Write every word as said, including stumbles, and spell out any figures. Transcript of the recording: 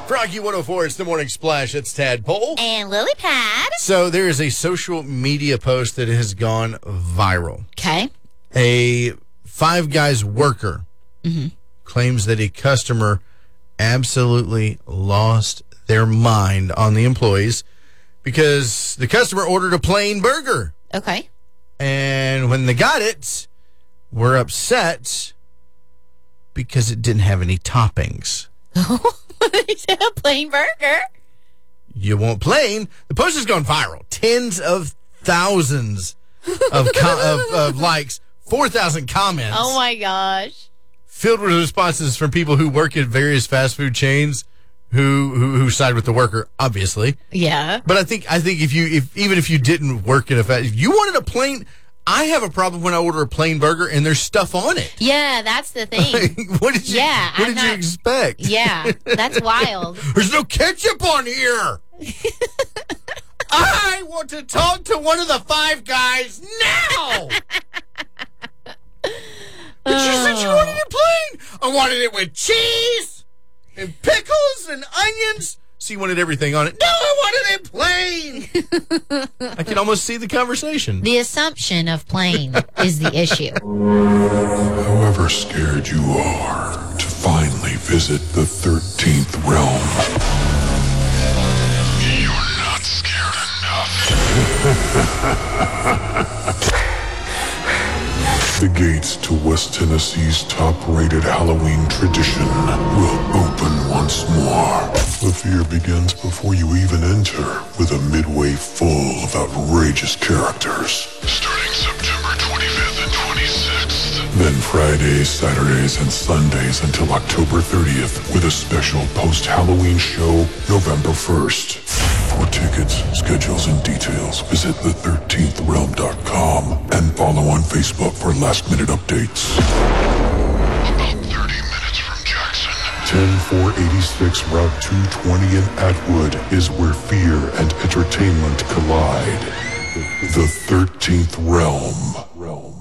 Froggy one oh four, it's the Morning Splash. It's Tadpole. And Lily Pad. So there is a social media post that has gone viral. Okay. A Five Guys worker Mm-hmm. claims that a customer absolutely lost their mind on the employees because the customer ordered a plain burger. Okay. And when they got it, were upset because it didn't have any toppings. A plain burger. You want plain? The post has gone viral. Tens of thousands of co- of, of likes, four thousand comments. Oh my gosh! Filled with responses from people who work at various fast food chains, who who, who side with the worker, obviously. Yeah. But I think I think if you if even if you didn't work in a fast, if you wanted a plain. I have a problem when I order a plain burger and there's stuff on it. Yeah, that's the thing. what did you? Yeah, what I'm did you not- expect? Yeah, that's wild. There's no ketchup on here. I want to talk to one of the Five Guys now. But you said you wanted it plain. I wanted it with cheese and pickles and onions. So you wanted everything on it. No, I wanted it plain. I can almost see the conversation. The assumption of plain is the issue. However scared you are to finally visit the thirteenth realm, you're not scared enough. The gates to West Tennessee's top-rated Halloween tradition will open once more. The fear begins before you even enter, with a midway full of outrageous characters. Starting September twenty-fifth and twenty-sixth. Then Fridays, Saturdays, and Sundays until October thirtieth, with a special post-Halloween show November first. For tickets, schedules, and details, visit the thirteenth realm dot com and follow on Facebook for last-minute updates. About thirty minutes from Jackson. ten four eighty-six Route two twenty in Atwood is where fear and entertainment collide. The thirteenth Realm. Realm.